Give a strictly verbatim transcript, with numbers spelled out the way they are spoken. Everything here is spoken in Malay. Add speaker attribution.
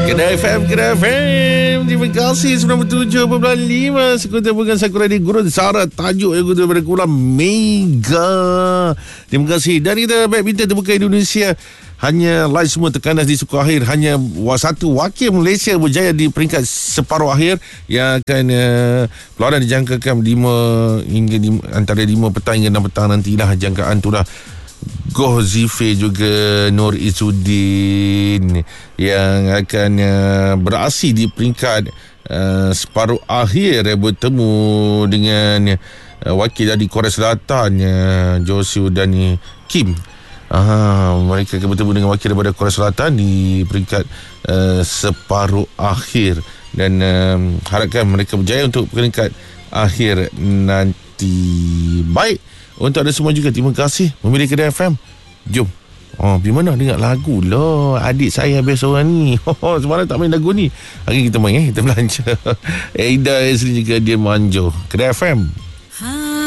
Speaker 1: Kedai F M, Kedai F M. Terima kasih sembilan puluh tujuh perpuluhan lima Sekutu bukan Sakura di Gurun Sara. Tajuk yang kutu daripada Kuala Mega. Terima kasih. Dan kita badminton terbuka Indonesia hanya live semua terkandas di suku akhir. Hanya satu wakil Malaysia berjaya di peringkat separuh akhir yang akan uh, pelawaran dijangkakan lima hingga lima, antara lima petang hingga enam petang nantilah jangkaan tu lah. Goh Zife juga Nur Izzuddin yang akan uh, beraksi di peringkat uh, separuh akhir uh, bertemu dengan uh, wakil dari Korea Selatan uh, Joseo dan uh, Kim. Ah, mereka akan bertemu dengan wakil daripada Korea Selatan di peringkat uh, separuh akhir dan uh, harapkan mereka berjaya untuk peringkat akhir nanti. Baik, untuk anda semua juga terima kasih memilih Kedai F M. Jom. Oh, pergi mana dengar lagu lah. Adik saya habis orang ni. Oh, semalam tak main lagu ni. Hari kita main eh, kita belanja. Aida Azri juga dia manjo. Kedai F M.